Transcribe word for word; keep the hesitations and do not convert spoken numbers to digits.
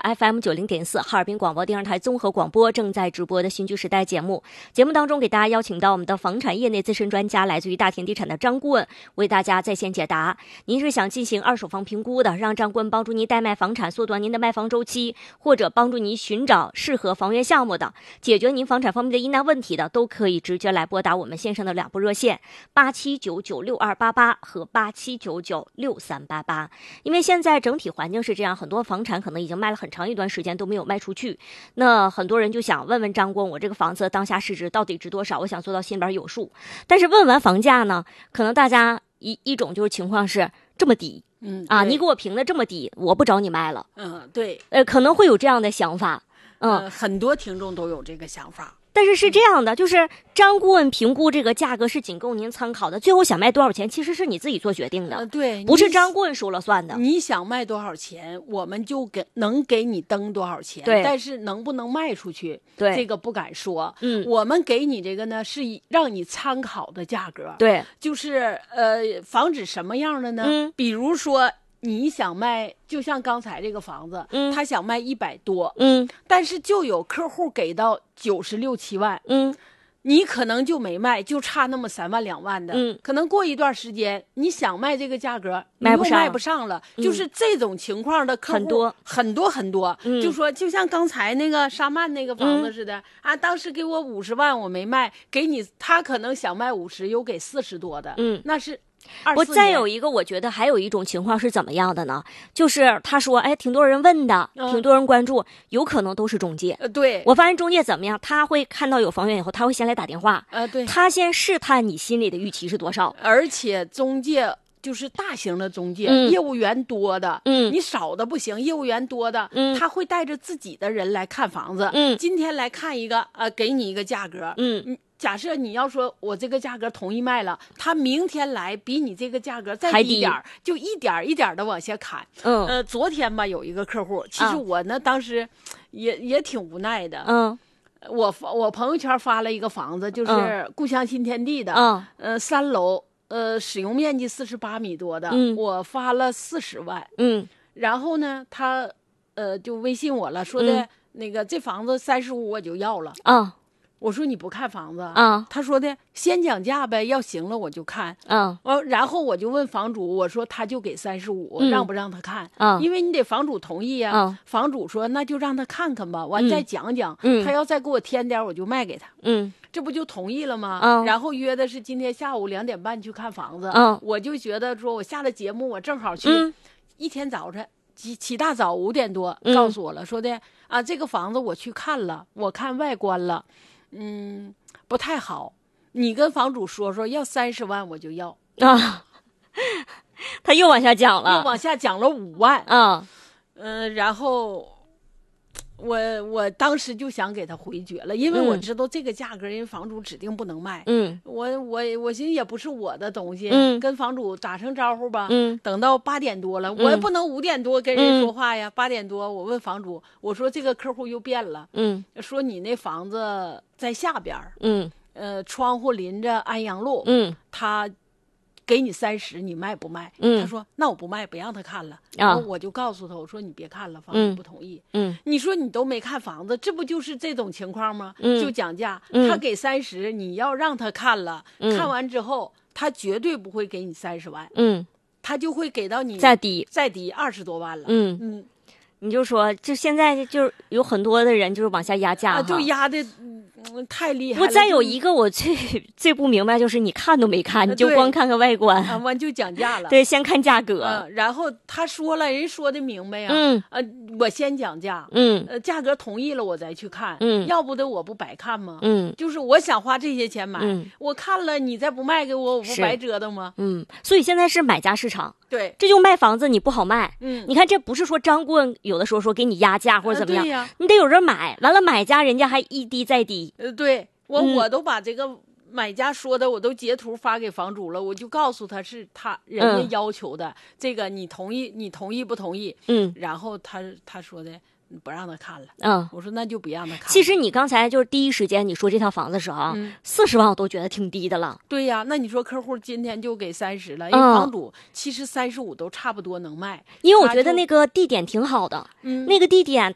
F M 九零点四哈尔滨广播电视台综合广播正在直播的新居时代节目。节目当中给大家邀请到我们的房产业内资深专家，来自于大田地产的张顾问，为大家在线解答。您是想进行二手房评估的，让张顾问帮助您代卖房产，缩短您的卖房周期，或者帮助您寻找适合房源项目的，解决您房产方面的疑难问题的，都可以直接来拨打我们线上的两部热线八七九九六二八八和八七九九六三八八。因为现在整体环境是这样，很多房产可能已经卖了很长一段时间都没有卖出去，那很多人就想问问张顾问，我这个房子当下市值到底值多少，我想做到心里边有数。但是问完房价呢，可能大家一一种就是情况是这么低， 嗯啊，你给我评的这么低，我不找你卖了。 嗯，对， 呃，可能会有这样的想法，嗯， 呃、很多听众都有这个想法。 但是是这样的，就是张顾问评估这个价格是仅供您参考的，最后想卖多少钱其实是你自己做决定的， 呃、对， 不是张顾问说了算的。 你想卖多少钱，我们就给能给你登多少钱， 对， 但是能不能卖出去， 对， 这个不敢说。 嗯， 我们给你这个呢，是让你参考的价格， 对， 就是呃，防止什么样的呢？ 嗯， 比如说。你想卖，就像刚才这个房子， 嗯， 他想卖一百多， 嗯， 但是就有客户给到九十六七万， 嗯， 你可能就没卖，就差那么三万两万的， 嗯， 可能过一段时间你想卖这个价格， 卖不上， 卖不上了， 嗯、 就是这种情况的客户很多很多很多， 嗯、 就说就像刚才那个沙曼那个房子似的、嗯、啊，当时给我五十万我没卖，给你他可能想卖五十，有给四十多的， 嗯， 那是。 我再有一个，我觉得还有一种情况是怎么样的呢？就是他说，哎，挺多人问的， 嗯、 挺多人关注，有可能都是中介。 呃，对， 我发现中介怎么样？他会看到有房源以后，他会先来打电话， 呃，对， 他先试探你心里的预期是多少， 而且中介。就是大型的中介、 嗯、 业务员多的， 嗯， 你少的不行，业务员多的， 嗯， 他会带着自己的人来看房子， 嗯， 今天来看一个，呃，给你一个价格， 嗯， 假设你要说我这个价格同意卖了，他明天来比你这个价格再低一点，就一点一点的往下砍， 嗯， 呃，昨天吧有一个客户，其实我呢、啊、当时也也挺无奈的， 嗯。 我我朋友圈发了一个房子，就是故乡新天地的， 嗯， 呃，三楼。呃，使用面积四十八米多的， 嗯， 我发了四十万， 嗯， 然后呢，他呃就微信我了，说的、 嗯、 那个这房子三十五我就要了啊。 我说你不看房子啊？ 他说的先讲价呗，要行了我就看。 啊， 我然后我就问房主，我说他就给三十五，让不让他看？ 啊， 因为你得房主同意呀、 啊。啊， 房主说那就让他看看吧，完再讲讲。 嗯， 他要再给我添点，我就卖给他。 嗯， 这不就同意了吗？ 啊， 然后约的是今天下午两点半去看房子。 啊， 我就觉得说我下了节目，我正好去。 嗯， 一天早晨起起大早五点多， 嗯、 告诉我了，说的啊这个房子我去看了，我看外观了，嗯。不太好，你跟房主说说，要三十万我就要啊。他又往下讲了， 又往下讲了五万啊， 嗯、呃，然后我我当时就想给他回绝了，因为我知道这个价格，人、嗯、房主指定不能卖。 嗯， 我我我寻思也不是我的东西， 嗯， 跟房主打声招呼吧。 嗯， 等到八点多了， 嗯、 我也不能五点多跟人说话呀。八、嗯、点多，我问房主，我说这个客户又变了， 嗯， 说你那房子在下边， 嗯， 呃，窗户临着安阳路， 嗯， 他。给你三十，你卖不卖？ 嗯， 他说那我不卖，不让他看了。然后我就告诉他，我说你别看了，房主不同意。 嗯， 你说你都没看房子，这不就是这种情况吗？ 嗯， 就讲价， 嗯、 他给三十，你要让他看了， 嗯、 看完之后，他绝对不会给你三十万。 嗯， 他就会给到你再低， 再低二十多万了。 嗯嗯， 你就说，就现在就是有很多的人就是往下压价， 啊，就压的。嗯，太厉害了。 我再有一个我最最不明白，就是你看都没看，你就光看看外观， 啊，完就讲价了。 对，先看价格， 嗯，然后他说了，人说的明白呀。 嗯， 呃，我先讲价， 嗯， 呃，价格同意了我再去看， 嗯， 要不的我不白看吗？ 嗯， 就是我想花这些钱买， 嗯， 我看了你再不卖给我，我不白折腾吗？ 嗯，所以现在是买家市场。 对， 这就卖房子你不好卖。 嗯， 你看这不是说张顾问有的时候说给你压价或者怎么样， 呃、对呀， 你得有人买，完了买家人家还一低再低。 呃，对。我、 嗯、 我都把这个买家说的我都截图发给房主了，我就告诉他是他人家要求的，嗯、这个你同意你同意不同意？ 嗯， 然后他他说的不让他看了。 嗯， 我说那就不让他看了。 其实你刚才就是第一时间你说这套房子的时候， 嗯， 四十万我都觉得挺低的了。 对呀，那你说客户今天就给三十了，因为房主其实三十五都差不多能卖， 因为我觉得那个地点挺好的， 嗯， 那个地点